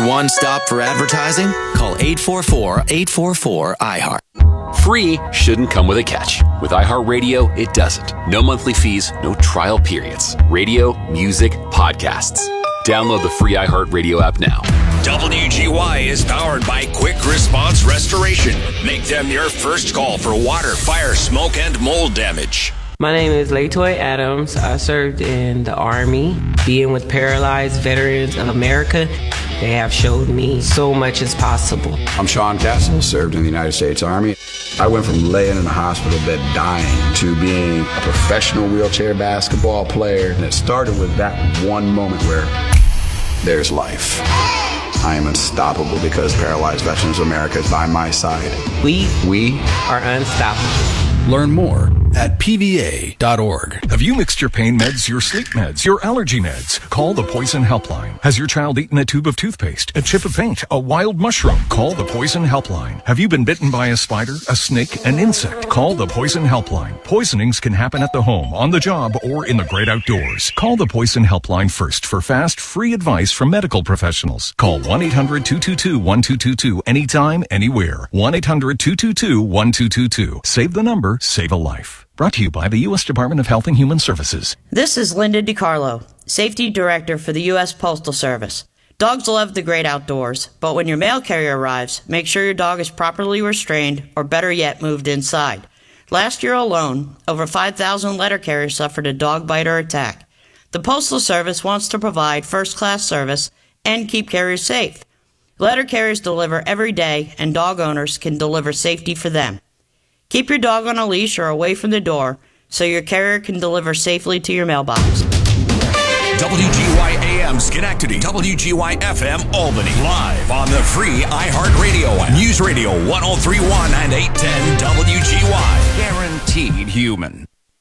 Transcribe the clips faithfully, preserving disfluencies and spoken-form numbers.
one stop for advertising? Call eight four four, eight four four, I heart. Free shouldn't come with a catch. With iHeartRadio, it doesn't. No monthly fees, no trial periods. Radio, music, podcasts. Download the free iHeartRadio app now. W G Y is powered by Quick Response Restoration. Make them your first call for water, fire, smoke, and mold damage. My name is Latoy Adams. I served in the Army. Being with Paralyzed Veterans of America, they have showed me so much is possible. I'm Sean Castle, served in the United States Army. I went from laying in a hospital bed dying to being a professional wheelchair basketball player. And it started with that one moment where there's life. I am unstoppable because Paralyzed Veterans of America is by my side. We, we are unstoppable. Learn more at P V A dot org. Have you mixed your pain meds, your sleep meds, your allergy meds? Call the Poison Helpline. Has your child eaten a tube of toothpaste, a chip of paint, a wild mushroom? Call the Poison Helpline. Have you been bitten by a spider, a snake, an insect? Call the Poison Helpline. Poisonings can happen at the home, on the job, or in the great outdoors. Call the Poison Helpline first for fast, free advice from medical professionals. Call one eight hundred, two two two, one two two two anytime, anywhere. one eight hundred, two two two, one two two two. Save the number, save a life. Brought to you by the U S Department of Health and Human Services. This is Linda DiCarlo, Safety Director for the U S Postal Service. Dogs love the great outdoors, but when your mail carrier arrives, make sure your dog is properly restrained, or better yet, moved inside. Last year alone, over five thousand letter carriers suffered a dog bite or attack. The Postal Service wants to provide first-class service and keep carriers safe. Letter carriers deliver every day, and dog owners can deliver safety for them. Keep your dog on a leash or away from the door so your carrier can deliver safely to your mailbox. W G Y A M Schenectady, W G Y F M Albany, live on the free iHeartRadio app. News Radio one oh three point one and eight ten W G Y. Guaranteed human.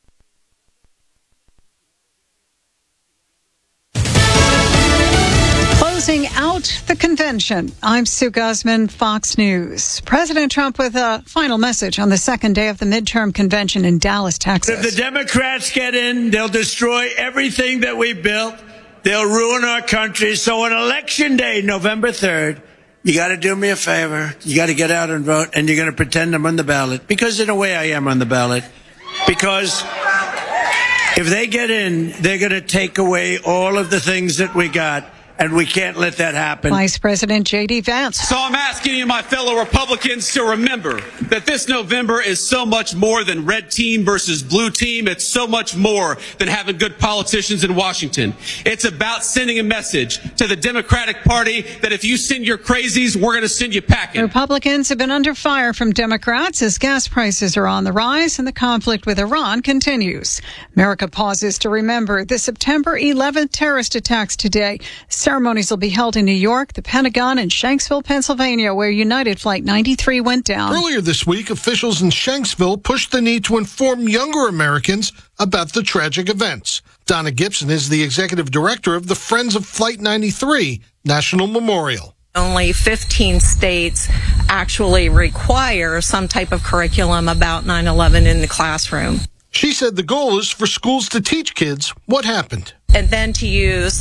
Closing out the convention. I'm Sue Guzman, Fox News. President Trump with a final message on the second day of the midterm convention in Dallas, Texas. If the Democrats get in, they'll destroy everything that we built. They'll ruin our country. So on election day, November third, you got to do me a favor. You got to get out and vote, and you're going to pretend I'm on the ballot. Because in a way, I am on the ballot. Because if they get in, they're going to take away all of the things that we got. And we can't let that happen. Vice President J D Vance. So I'm asking you, my fellow Republicans, to remember that this November is so much more than red team versus blue team. It's so much more than having good politicians in Washington. It's about sending a message to the Democratic Party that if you send your crazies, we're going to send you packing. Republicans have been under fire from Democrats as gas prices are on the rise and the conflict with Iran continues. America pauses to remember the September eleventh terrorist attacks today. Ceremonies will be held in New York, the Pentagon, and Shanksville, Pennsylvania, where United Flight ninety-three went down. Earlier this week, officials in Shanksville pushed the need to inform younger Americans about the tragic events. Donna Gibson is the executive director of the Friends of Flight ninety-three National Memorial. Only fifteen states actually require some type of curriculum about nine eleven in the classroom. She said the goal is for schools to teach kids what happened. And then to use